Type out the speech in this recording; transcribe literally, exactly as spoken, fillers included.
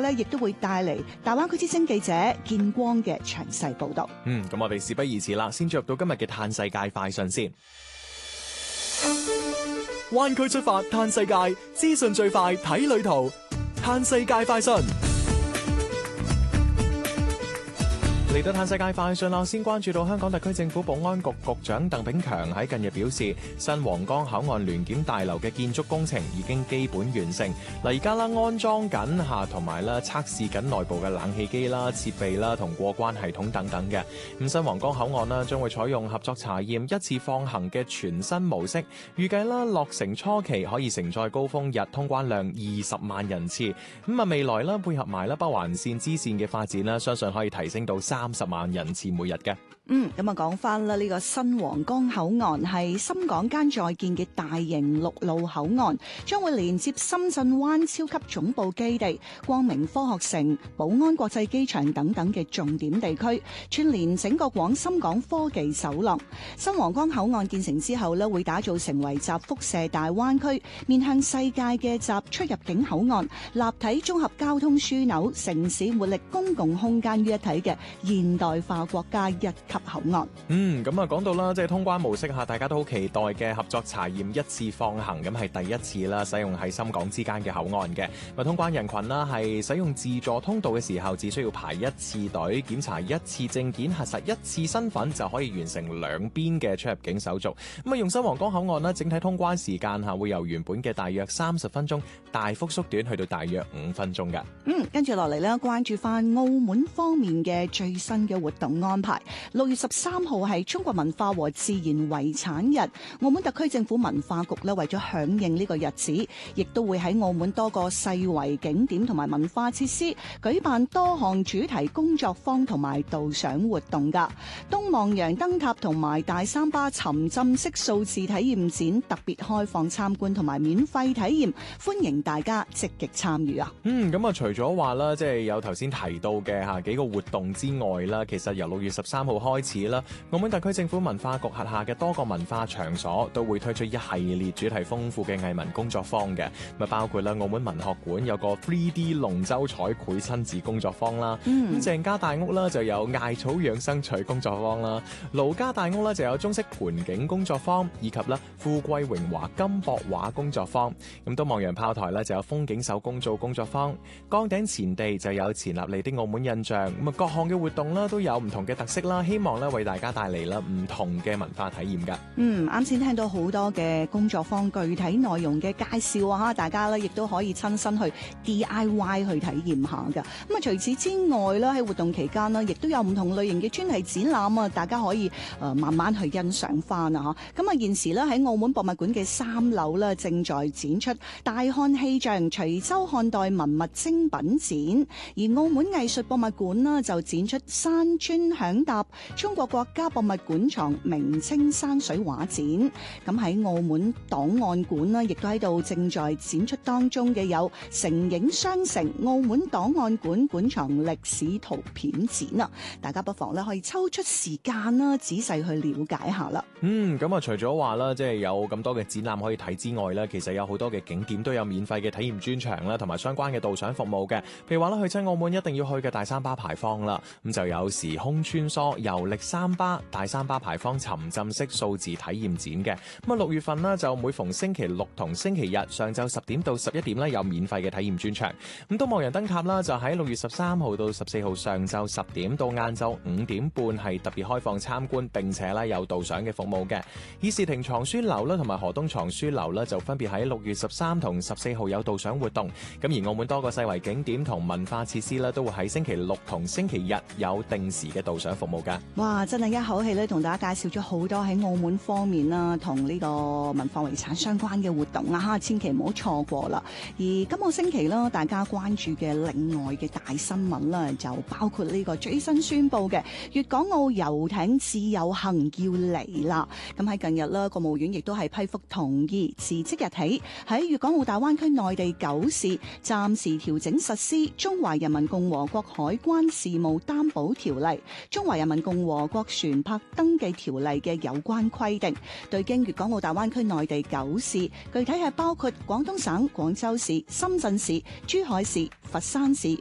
咧，亦都會帶嚟大灣區之聲記者建光嘅詳細報導。 嗯，咁我哋事不宜遲啦，先進入到今日嘅嘆世界快訊先。灣區出發嘆世界，資訊最快睇旅途，嘆世界快訊。嚟到嘆世界快訊啦，先關注到香港特區政府保安局局長鄧炳強喺近日表示，新皇崗口岸聯檢大樓嘅建築工程已經基本完成。嗱，而家啦安裝緊嚇，同埋咧測試緊內部嘅冷氣機啦、設備啦同過關系統等等嘅。咁新皇崗口岸啦將會採用合作查驗一次放行嘅全新模式，預計啦落成初期可以承載高峰日通關量二十萬人次。咁啊未來啦配合埋啦北環線支線嘅發展啦，相信可以提升到三十萬人次每日嘅。 嗯，咁啊講翻啦，呢個新皇崗口岸係深港間再建嘅大型陸路口岸，將會連接深圳灣超級總部基地、光明科學城、寶安國際機場等等嘅重點地區，串聯整個廣深港科技走廊。新皇崗口岸建成之後呢，會打造成為集輻射大灣區、面向世界嘅集出入境口岸、立體綜合交通樞紐、城市活力公共空間於一體嘅現代化國家一級口岸。 嗯，咁啊講到啦，即係通關模式下，大家都好期待嘅合作查驗一次放行，咁係第一次啦，使用喺深港之間嘅口岸嘅。咁通關人群啦，係使用自助通道嘅時候，只需要排一次隊，檢查一次證件，核實一次身份，就可以完成兩邊嘅出入境手續。咁啊，用新皇崗口岸啦，整體通關時間下會由原本嘅大約三十分鐘大幅縮短去到大約五分鐘嘅。 嗯，跟住落嚟咧，關注翻澳門方面嘅最新嘅活動安排。六月十三號係中國文化和自然遺產日，澳門特區政府文化局咧為咗響應呢個日子，亦都會喺澳門多個世遺景點同埋文化設施舉辦多項主題工作坊同埋導賞活動噶。東望洋燈塔同埋大三巴沉浸式數字體驗展特別開放參觀同埋免費體驗，歡迎大家積極參與啊！ 嗯，咁啊，除咗話啦，即係有頭先提到嘅嚇幾個活動之外啦，其實由六月十三號開始啦，澳門特區政府文化局轄下嘅多個文化場所都會推出一系列主題豐富嘅藝文工作坊嘅，咁包括啦澳門文學館有個 三 D 龍舟彩繪親子工作坊啦，咁、嗯、鄭家大屋啦就有艾草養生取工作坊啦，盧家大屋啦就有中式盆景工作坊，以及啦富貴榮華金箔畫工作坊。咁東望洋炮台咧就有風景手工做工作坊，崗頂前地就有錢立利的澳門印象。咁啊各項嘅活動啦都有唔同嘅特色啦，希望咧為大家帶嚟啦唔同嘅文化體驗噶。 嗯，啱先聽到好多嘅工作坊具體內容嘅介紹啊，大家咧亦都可以親身去 D I Y 去體驗下噶。咁啊，除此之外啦，喺活動期間呢，亦都有唔同類型嘅專題展覽啊，大家可以誒、呃、慢慢去欣賞翻啊。吓，咁啊，現時咧喺澳門博物館嘅三樓咧正在展出大漢氣象徐州漢代文物精品展，而澳門藝術博物館呢，就展出山磚響搭中國國家博物館藏明清山水畫展。咁喺澳門檔案館呢，亦都喺度正在展出當中嘅有成影雙城澳門檔案館館藏歷史圖片展啊！大家不妨咧可以抽出時間啦，仔細去了解下啦。 嗯，咁啊，除咗話啦，即係有咁多嘅展覽可以睇之外咧，其實有好多嘅景點都有免費嘅體驗專場啦，同埋相關嘅導賞服務嘅。譬如話啦，去親澳門一定要去嘅大三巴牌坊啦，咁就有時空穿梭遊歷三巴大三巴牌坊沉浸式數字體驗展嘅。咁啊，六月份呢，就每逢星期六同星期日上晝十點到十一點咧有免費嘅體驗專場。咁東望洋燈塔啦，就喺六月十三號到十四號上晝十點到晏晝五點半係特別開放參觀，並且咧有導賞嘅服務嘅。議事亭藏書樓啦同埋河東藏書樓咧就分別喺六月十三同十四號有導賞活動。咁而澳門多個世遺景點同文化設施咧都會喺星期六同星期日有定時嘅導賞服務噶。哇，真係一口氣咧同大家介紹咗好多喺澳門方面啦，同呢個文化遺產相關嘅活動啊，吓，千祈唔好錯過啦。而今個星期啦，大家關注嘅另外嘅大新聞啦，就包括呢個最新宣布嘅粵港澳遊艇自由行要嚟啦。咁喺近日啦，國務院亦都係批覆同意，自即日起喺粵港澳大灣區內地九市暫時調整實施《中華人民共和國海關事務擔保條例》、《中華人民共和國船舶登記條例》嘅有關規定，對經粵港澳大灣區內地九市，具體係包括廣東省廣州市、深圳市、珠海市、佛山市、